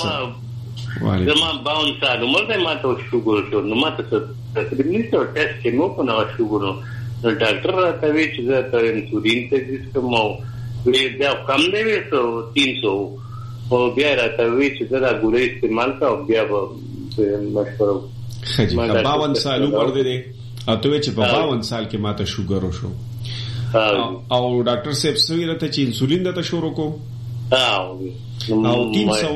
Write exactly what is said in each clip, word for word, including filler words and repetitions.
وعلیکم زما باون سال عمر ما ته شوګر شو نو ما ته تقریبا نشته ټیسټ کې مو په نو شوګر نو ډاکټر راته وی چې زه ته انسولین ته ځم او وی دا کم دی وسو تین سو او بیا راته وی چې دا ګورې استعمال کا او بیا به مشوره خجی باون سال عمر دی او ته چې په باون سال کې ماته شوګر وشو او ډاکټر صاحب سوي راته چې انسولین دته شروع کو او تین سو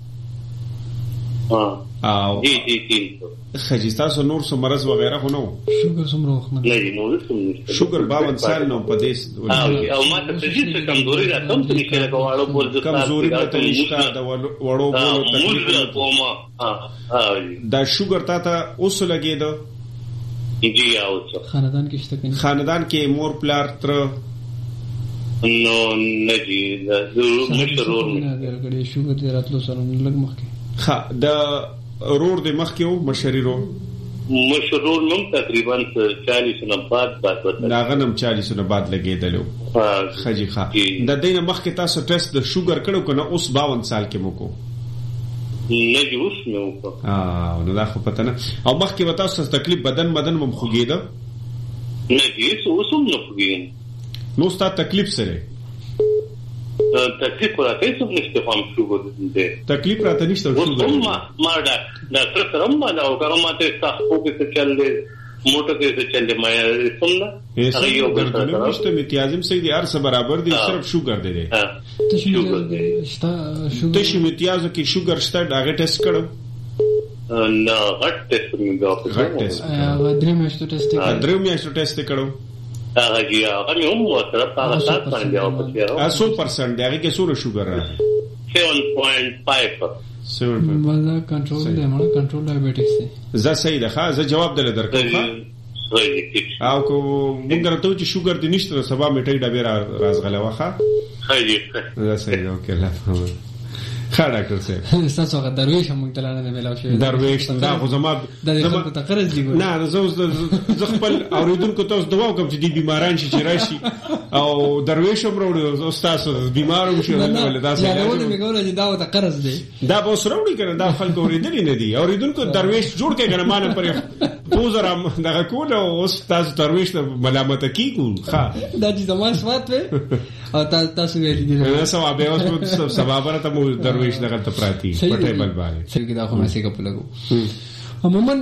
او جی جی تین سو خجی تاسو نور سو مرض وغیرہ خو نو شوګر سمرو خو نه نور سم شوګر باون سال نو په دې او ما ته چې کمزوري راځم چې کله کوالو بول د کمزوري ته نشته د وړو بولو تکلیف دا شوګر تا ته اوس لګیدو جی اوس خاندان کې شته خاندان کې مور پلار تر نو نه جی دا مشرور نه درګړي شوګر دې راتلو سره لګ مخکې ها دا رور د مخ کې و مشری رور مشرور نوم تقریبا چالیس نه بعد بعد دا غنم چالیس نه بعد لګیدلو خجی ښا د دینه مخ کې تاسو ټیسټ د شوګر کړو کنه اوس باون سال کې مو کو نه جوس نو کو اه نو دا خو پته نه او مخ کې وتا تاسو تکلیف بدن بدن مم خوګیدا نه جیس اوسم نه خوګین نو ستا تکلیف سره تکلیف راته څه نشته فهم شوګر دې تکلیف راته نشته شوګر ما ما دا ډاکټر سره ما دا وکړم ماته تاسو په څه چل دې موټر کې څه چل دې ما سمنا هغه یو ګرځنه نشته میتیازم سي دي ارسه برابر دي صرف شوګر دي ته شوګر شتا شوګر ته شي میتیازو کې شوګر شته دا ټیسټ کړو نه غټ ټیسټ مې دا غټ ټیسټ هغه درې میاشتو ټیسټ کړو درې میاشتو ټیسټ کړو هغه جی هغه مې هم وسره هغه سات باندې او په سو پرسنټ دی هغه کې سور شوګر راځي seven point five مزه کنټرول دی مړه کنټرول ډایبټکس دی زه صحیح ده ښا زه جواب دل درکوم او کو موږ راته چې شوګر دی نشته سبا میټي ډبه راځغله واخه خیر زه صحیح اوکې لا ښه ډاکټر صاحب تاسو هغه درویش هم تلاله نه ملاو شوی درویش دا خو زما د خلکو ته قرض دی نه نه زه زه خپل اوریدونکو تاسو دوا کوم چې دي بیماران شي چې راشي او درویش هم وروړي استاد بیمارو شي ول دا څه نه ونه میګول چې دا وته قرض دی دا به سروړي کنه دا خلک اوریدلی نه دي اوریدونکو درویش جوړ کې کنه مان پر پوزرام دا کول او استاد درویش ملامت کیږي ښا دا چې زما سوات و او تاسو ویل دي نه سبب اوس سبب راته مو درویش دغه ته پراتی پټه بل باندې څنګه دا خو مې څنګه په لګو عموما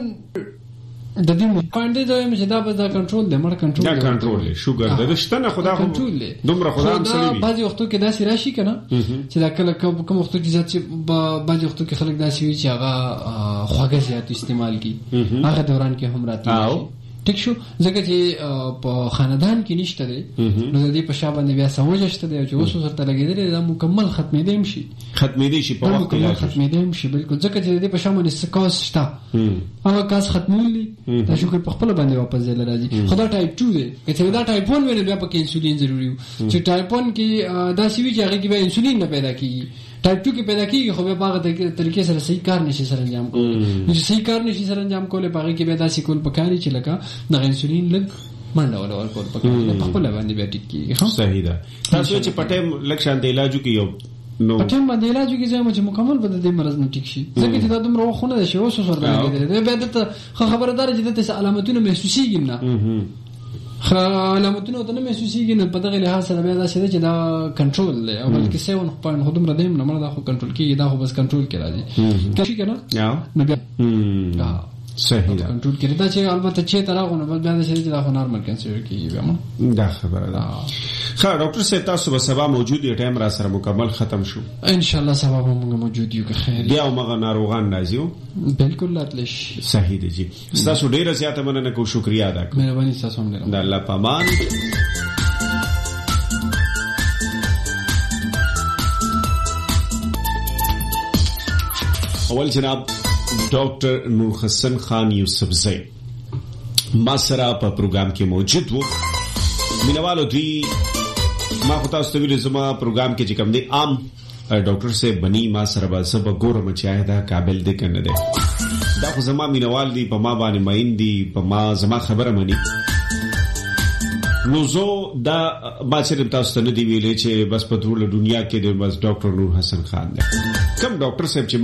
د دې پاندې دا مې دا به دا کنټرول دی مړ کنټرول دا کنټرول شوګر د شته نه خدا خو دومره خدا هم سړي وي بعضي وختو کې داسې راشي کنه چې دا کله کوم وختو کې ځکه بعضي وختو کې خلک داسې وي چې هغه خواږه زیات استعمال کی هغه دوران کې هم راځي ټیک شو ځکه چې په خاندان کې نشته دی نو د دې په شابه نه بیا سموجه شته دی چې اوس سره لګیدل دا مکمل ختمېدې هم شي ختمېدې شي په وخت کې ختمېدې هم شي بالکل ځکه چې د دې په شابه نه سکاس شته هغه کاس ختمولې دا شکر په خپل باندې واپس ځل راځي خدا ټایپ ټو دی چې دا ټایپ ون ویل بیا په انسولین ضروري چې ټایپ ون کې دا سی وی چې هغه کې به انسولین نه پیدا کیږي ټایپ ټو کې پیدا کیږي خو به په هغه طریقې سره صحیح کار نشي سره انجام کولای نو چې صحیح کار نشي سره انجام کولای په هغه کې به دا سی کول پکاري چې لکه د انسولین لګ منډه ولا ورکول پکاري په خپل باندې به ټیک کیږي صحیح ده تاسو چې پټه لکشان د علاج کې یو نو پټه باندې علاج کې زموږ چې مکمل بده د مرز نه ټیک شي ځکه چې دا دومره خونه ده شی اوس سره راغلی به د خبردار چې د علامتونو محسوسيږي نه علامتونو ته نه محسوسيږي نه په دغه لحاظ سره بیا دا چې دا کنټرول دی او بلکې سیون پاین خودم را دیم نه مړه دا خو کنټرول کیږي دا خو بس کنټرول کې راځي کشي کنه نو بیا صحیح ده کنټرول کړی دا چې البته چې تراغونه بل بیا چې دا خو نارمل کینسر کیږي بیا دا خبره ده ښه ډاکټر صاحب تاسو به سبا موجود یو ټایم را سره مکمل ختم شو ان شاء الله سبا به موږ موجود یو که خیر بیا موږ ناروغان راځو بالکل لاتلش صحیح دی جی تاسو ډیره زیاته مننه کو شکریا ادا کوم مهرباني تاسو هم لرم د الله پامان اول جناب ډاکټر نور حسن خان یوسفزئی ما سره په پروګرام کې موجود وو مینوالو دوی ما خو تاسو ته ویل زما پروګرام کې چې کوم دی عام ډاکټر صاحب بني ما سره به سب ګورم چې آیا قابل دی کنه دی دا خو زما مینوال دی په ما باندې مین دی په ما زما خبره مني نو زه دا ما چې تاسو ته نه دی ویلې چې بس په ټول دنیا کې د بس ډاکټر نور حسن خان دی کوم ډاکټر صاحب چې